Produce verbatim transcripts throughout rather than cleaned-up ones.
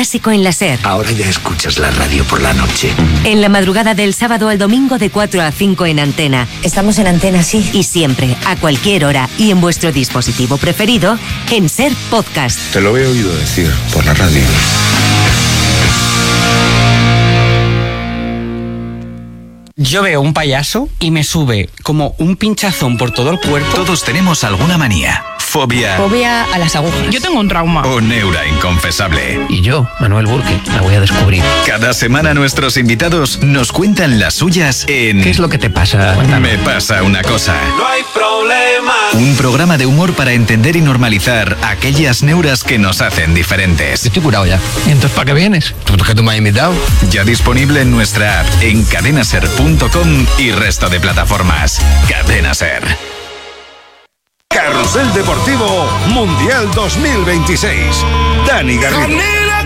clásico en la SER. Ahora ya escuchas la radio por la noche. En la madrugada del sábado al domingo de cuatro a cinco en Antena. Estamos en Antena, sí. Y siempre, a cualquier hora y en vuestro dispositivo preferido, en SER Podcast. Te lo he oído decir por la radio. Yo veo un payaso y me sube como un pinchazón por todo el cuerpo. Todos tenemos alguna manía. Fobia. Fobia a las agujas. Yo tengo un trauma. O neura inconfesable. Y yo, Manuel Burke, la voy a descubrir. Cada semana nuestros invitados nos cuentan las suyas en... ¿Qué es lo que te pasa? Cuéntame. Me pasa una cosa. No hay problema. Un programa de humor para entender y normalizar aquellas neuras que nos hacen diferentes. Estoy curado ya. ¿Y entonces para qué vienes? ¿Por qué tú me has invitado? Ya disponible en nuestra app, en cadena ser punto com y resto de plataformas. Cadena Ser. Carrusel Deportivo Mundial dos mil veintiséis. Dani Garrido.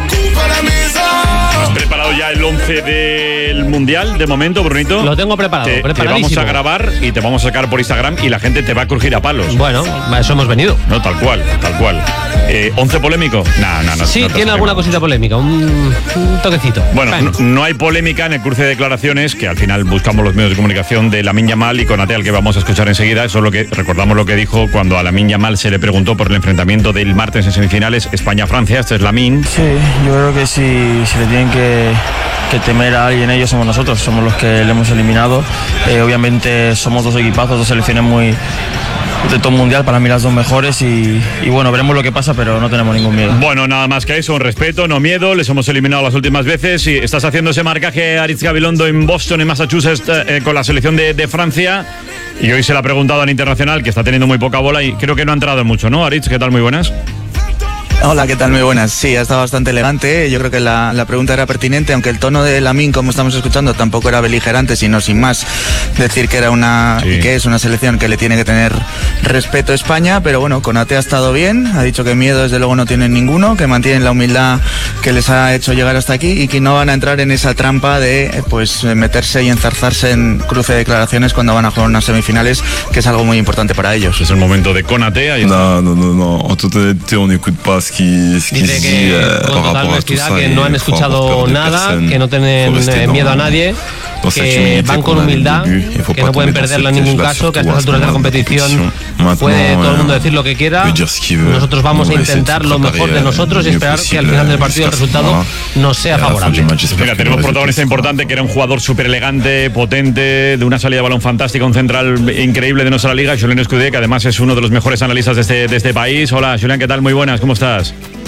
¿Has preparado ya el once del Mundial de momento, Brunito? Lo tengo preparado, te, preparadísimo. Te vamos a grabar y te vamos a sacar por Instagram y la gente te va a crujir a palos. Bueno, a eso hemos venido. No, tal cual, tal cual. Eh, ¿once polémico? No, no, no. Sí, no tiene alguna cosita polémica, un, un toquecito. Bueno, no, no hay polémica en el cruce de declaraciones, que al final buscamos los medios de comunicación de Lamine Yamal y Konaté, al que vamos a escuchar enseguida. Eso es lo que recordamos lo que dijo cuando a Lamine Yamal se le preguntó por el enfrentamiento del martes en semifinales España-Francia. Este es Lamine. Sí, yo creo que si, si le tienen que, que temer a alguien, ellos somos nosotros, somos los que le hemos eliminado. Eh, obviamente somos dos equipazos, dos selecciones muy de todo mundial, para mí las dos mejores y, y bueno, veremos lo que pasa, pero no tenemos ningún miedo. Bueno, nada más que eso, un respeto, no miedo, les hemos eliminado las últimas veces y estás haciendo ese marcaje Aritz Gabilondo en Boston, en Massachusetts, eh, con la selección de, de Francia, y hoy se le ha preguntado al internacional, que está teniendo muy poca bola y creo que no ha entrado mucho, ¿no, Aritz? ¿Qué tal? Muy buenas. Hola, ¿qué tal? Muy buenas. Sí, ha estado bastante elegante. Yo creo que la, la pregunta era pertinente, aunque el tono de Lamine, como estamos escuchando, tampoco era beligerante, sino sin más decir que era una sí. que es una selección que le tiene que tener respeto a España, pero bueno, Konaté ha estado bien, ha dicho que miedo desde luego no tienen ninguno, que mantienen la humildad que les ha hecho llegar hasta aquí y que no van a entrar en esa trampa de pues meterse y enzarzarse en cruce de declaraciones cuando van a jugar unas semifinales, que es algo muy importante para ellos. Es el momento de Konaté. Ahí no, no, no, no. En totalidad, on n'écoute pas. Dice que con total honestidad que no han escuchado nada, que no tienen eh, miedo a nadie, que van con humildad, que no pueden perderla en ningún caso, que a estas alturas de la competición puede todo el mundo decir lo que quiera. Nosotros vamos a intentar lo mejor de nosotros y esperar que al final del partido el resultado nos sea favorable. Mira, tenemos protagonista importante, que era un jugador súper elegante, potente, de una salida de balón fantástica, un central increíble de nuestra liga, Julen Escudé, que además es uno de los mejores analistas de este, de este país. Hola, Julen, ¿qué tal? Muy buenas, ¿cómo estás?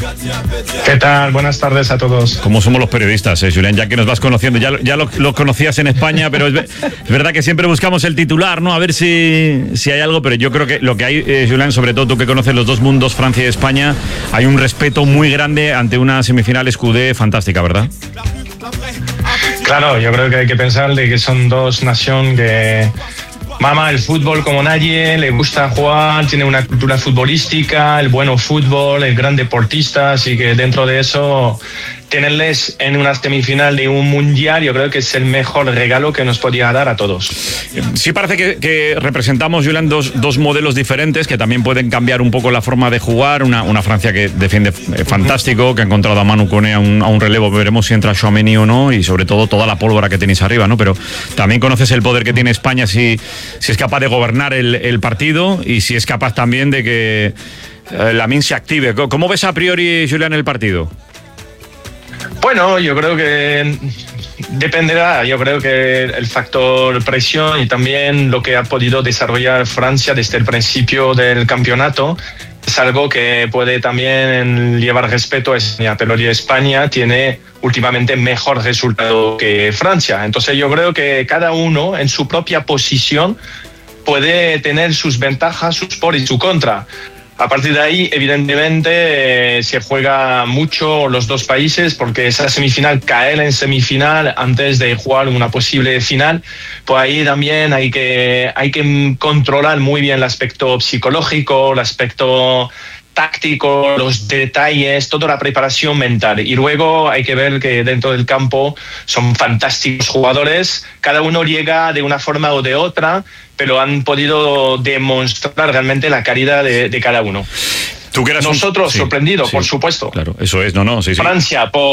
¿Qué tal? Buenas tardes a todos. ¿Cómo somos los periodistas, eh, Julen? Ya que nos vas conociendo, ya, ya lo, lo conocías en España, pero es, es verdad que siempre buscamos el titular, ¿no? A ver si, si hay algo, pero yo creo que lo que hay, eh, Julen, sobre todo tú que conoces los dos mundos, Francia y España, hay un respeto muy grande ante una semifinal Escudé fantástica, ¿verdad? Claro, yo creo que hay que pensar de que son dos naciones que mama el fútbol como nadie, le gusta jugar, tiene una cultura futbolística, el bueno fútbol, el gran deportista, así que dentro de eso tenerles en una semifinal de un mundial, yo creo que es el mejor regalo que nos podía dar a todos. Sí, parece que, que representamos, Julen, dos, dos modelos diferentes que también pueden cambiar un poco la forma de jugar. Una, una Francia que defiende fantástico, que ha encontrado a Manu Koné a un, a un relevo, veremos si entra Tchouaméni o no, y sobre todo toda la pólvora que tenéis arriba, ¿no? Pero también conoces el poder que tiene España si, si es capaz de gobernar el, el partido y si es capaz también de que eh, Lamine se active. ¿Cómo ves a priori, Julen, el partido? Bueno, yo creo que dependerá, yo creo que el factor presión y también lo que ha podido desarrollar Francia desde el principio del campeonato es algo que puede también llevar respeto a España, pero España tiene últimamente mejor resultado que Francia. Entonces yo creo que cada uno en su propia posición puede tener sus ventajas, sus por y su contra. A partir de ahí, evidentemente, eh, se juega mucho los dos países porque esa semifinal, caer en semifinal antes de jugar una posible final, pues ahí también hay que, hay que controlar muy bien el aspecto psicológico, el aspecto táctico, los detalles, toda la preparación mental. Y luego hay que ver que dentro del campo son fantásticos jugadores, cada uno llega de una forma o de otra, pero han podido demostrar realmente la calidad de, de cada uno. ¿Tú que eras Nosotros un... sí, sorprendidos, sí, por supuesto. Claro, eso es, no, no, sí, sí. Francia, por